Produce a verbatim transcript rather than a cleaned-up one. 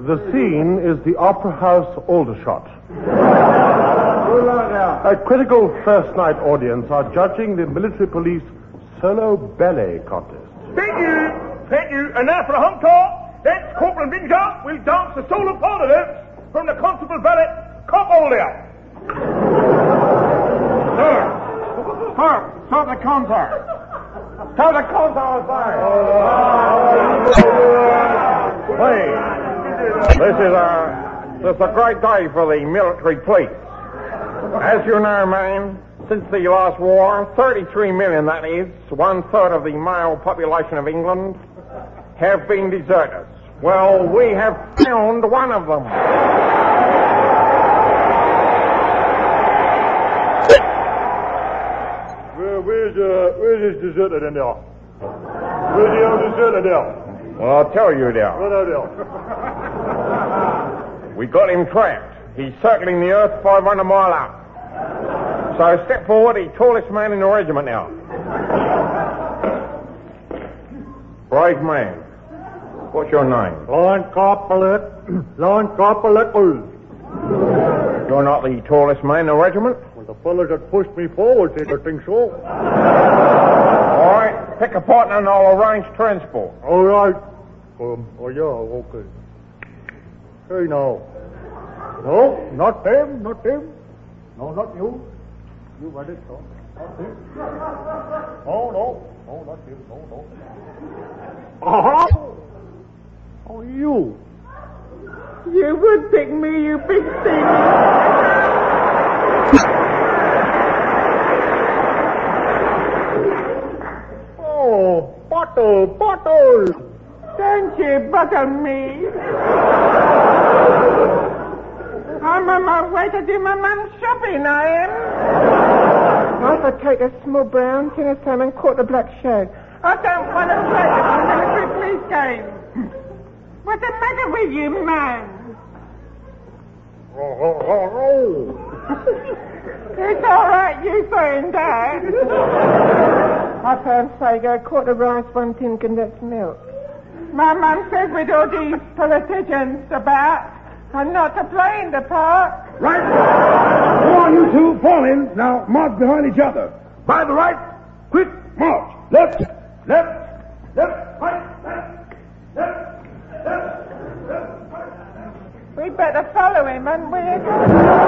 The scene is the Opera House Aldershot. A critical first night audience are judging the military police solo ballet contest. Thank you, thank you. And now for the encore, that's Corporal Binger will dance the solo part of dance from the Constable Ballet Cop-Oldia. Sir, sir, start the concert. Start the concert, sir. Please, this is a, this is a great day for the military police. As you know, man, since the last war, thirty-three million, that is, one-third of the male population of England, have been deserters. Well, we have found one of them. Where, where's, uh, where's this deserter then, there? Where's the old deserter there? Well, I'll tell you, there. What are there? We got him trapped. He's circling the earth five hundred mile out. So step forward, the tallest man in the regiment now. Brave man. What's your name? Line Corporal. Line Corporal. You're not the tallest man in the regiment? Well, the fellas that pushed me forward said I think so. All right, pick a partner and I'll arrange transport. All right. Um, oh, yeah, okay. Hey, now. No, not them, not them. No, not you. You got it, no. Not him. No, no. No, not him. No, no. Uh-huh. Oh, you. You would pick me, you big thing. Oh, bottle, bottle. Don't you bottle me. I'm on my way to do my mum's shopping, I am. I'll take a small brown, tin of salmon, quarter black shag. I don't want to play the military police game. What's the matter with you, man? Oh, oh, oh, oh. It's all right, you saying that. I found Sago, a quart of rice, one tin condensed milk. My mum says with all these politicians about, I'm not to play in the park. Right. Go on, you two, fall in. Now, march behind each other. By the right, quick march. Left, left, left, right, left, left, left, left, right. We better follow him, hadn't we?